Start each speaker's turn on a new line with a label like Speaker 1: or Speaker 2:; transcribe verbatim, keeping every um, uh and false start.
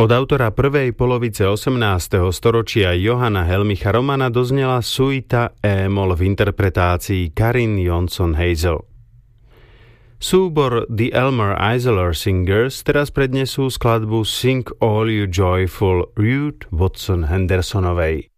Speaker 1: Od autora prvej polovice osemnásteho storočia Johanna Helmicha Romana doznela suita E-moll v interpretácii Karin Jonsson Hazel. Súbor The Elmer Isler Singers teraz prednesú skladbu Sing All You Joyful Ruth Watson Hendersonovej.